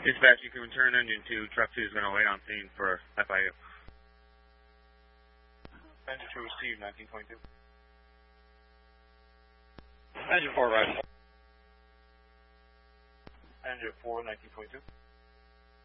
Dispatch, you can return engine 2. Truck 2 is going to wait on scene for FIU. Engine 2 received, 1922. Engine 4, right. Engine 4, 1922.